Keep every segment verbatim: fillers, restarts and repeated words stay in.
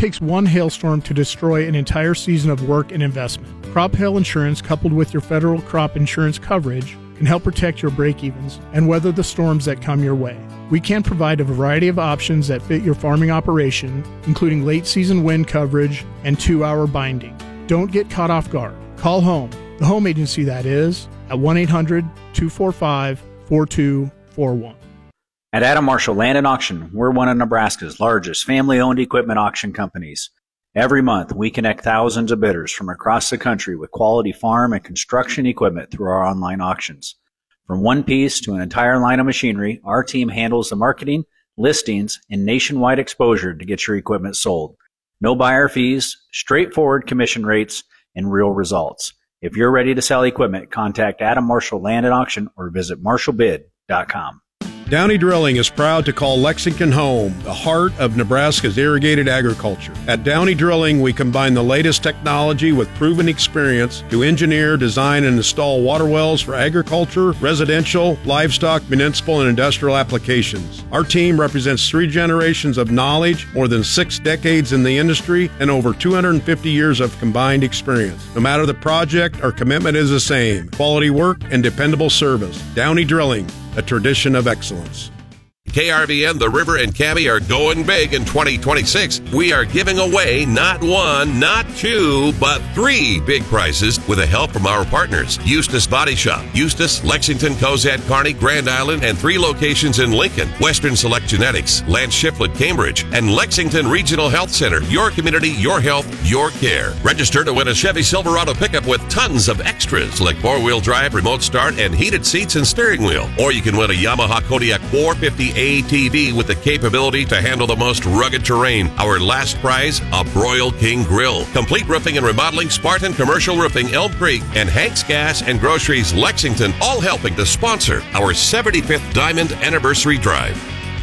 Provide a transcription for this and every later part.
takes one hailstorm to destroy an entire season of work and investment. Crop hail insurance, coupled with your federal crop insurance coverage, can help protect your break-evens and weather the storms that come your way. We can provide a variety of options that fit your farming operation, including late-season wind coverage and two-hour binding. Don't get caught off guard. Call home, the home agency that is, at one eight hundred two four five four two four one. At Adam Marshall Land and Auction, we're one of Nebraska's largest family-owned equipment auction companies. Every month, we connect thousands of bidders from across the country with quality farm and construction equipment through our online auctions. From one piece to an entire line of machinery, our team handles the marketing, listings, and nationwide exposure to get your equipment sold. No buyer fees, straightforward commission rates, and real results. If you're ready to sell equipment, contact Adam Marshall Land and Auction or visit marshall bid dot com. Downey Drilling is proud to call Lexington home, the heart of Nebraska's irrigated agriculture. At Downey Drilling, we combine the latest technology with proven experience to engineer, design, and install water wells for agriculture, residential, livestock, municipal, and industrial applications. Our team represents three generations of knowledge, more than six decades in the industry, and over two hundred fifty years of combined experience. No matter the project, our commitment is the same: quality work and dependable service. Downey Drilling, a tradition of excellence. K R V N, The River, and Cabby are going big in twenty twenty-six. We are giving away not one, not two, but three big prizes with the help from our partners. Eustis Body Shop, Eustis, Lexington, Cozad, Kearney, Grand Island, and three locations in Lincoln. Western Select Genetics, Lance Shiflett, Cambridge, and Lexington Regional Health Center. Your community, your health, your care. Register to win a Chevy Silverado pickup with tons of extras like four-wheel drive, remote start, and heated seats and steering wheel. Or you can win a Yamaha Kodiak four fifty A T V with the capability to handle the most rugged terrain. Our last prize, a Broil King Grill. Complete Roofing and Remodeling, Spartan Commercial Roofing, Elm Creek, and Hank's Gas and Groceries, Lexington, all helping to sponsor our seventy-fifth Diamond Anniversary Drive.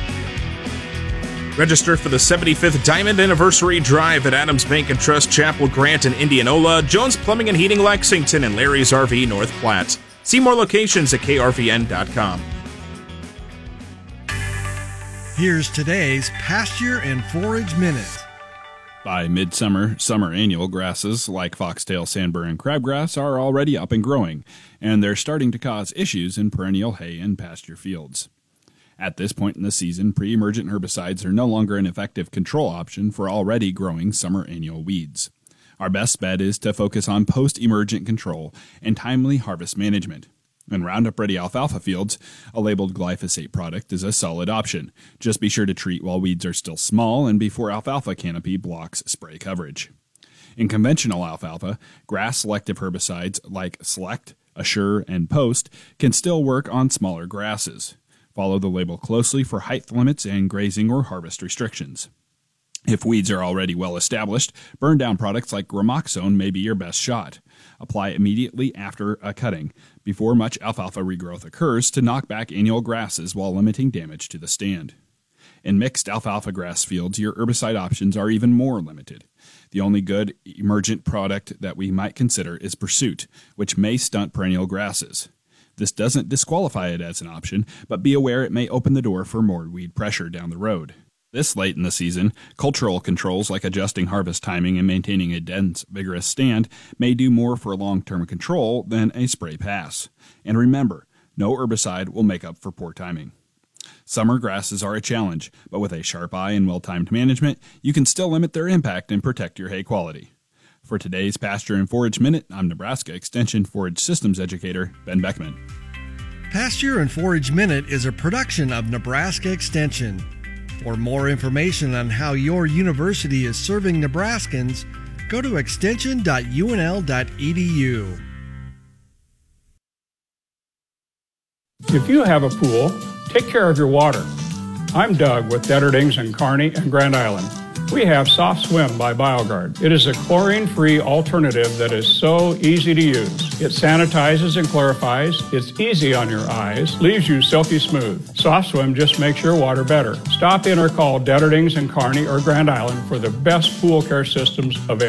Register for the seventy-fifth Diamond Anniversary Drive at Adams Bank and Trust, Chapel Grant in Indianola, Jones Plumbing and Heating Lexington, and Larry's R V North Platte. See more locations at K R V N dot com. Here's today's Pasture and Forage Minute. By midsummer, summer annual grasses like foxtail, sandbur, and crabgrass are already up and growing, and they're starting to cause issues in perennial hay and pasture fields. At this point in the season, pre-emergent herbicides are no longer an effective control option for already growing summer annual weeds. Our best bet is to focus on post-emergent control and timely harvest management. In Roundup-ready alfalfa fields, a labeled glyphosate product is a solid option. Just be sure to treat while weeds are still small and before alfalfa canopy blocks spray coverage. In conventional alfalfa, grass-selective herbicides like Select, Assure, and Post can still work on smaller grasses. Follow the label closely for height limits and grazing or harvest restrictions. If weeds are already well established, burn-down products like Gramoxone may be your best shot. Apply immediately after a cutting, before much alfalfa regrowth occurs, to knock back annual grasses while limiting damage to the stand. In mixed alfalfa grass fields, your herbicide options are even more limited. The only good emergent product that we might consider is Pursuit, which may stunt perennial grasses. This doesn't disqualify it as an option, but be aware it may open the door for more weed pressure down the road. This late in the season, cultural controls like adjusting harvest timing and maintaining a dense, vigorous stand may do more for long-term control than a spray pass. And remember, no herbicide will make up for poor timing. Summer grasses are a challenge, but with a sharp eye and well-timed management, you can still limit their impact and protect your hay quality. For today's Pasture and Forage Minute, I'm Nebraska Extension Forage Systems Educator Ben Beckman. Pasture and Forage Minute is a production of Nebraska Extension. For more information on how your university is serving Nebraskans, go to extension dot U N L dot E D U. If you have a pool, take care of your water. I'm Doug with Detterdings in Kearney and Grand Island. We have Soft Swim by BioGuard. It is a chlorine-free alternative that is so easy to use. It sanitizes and clarifies, it's easy on your eyes, leaves you silky smooth. Soft Swim just makes your water better. Stop in or call Detterdings in Kearney or Grand Island for the best pool care systems available.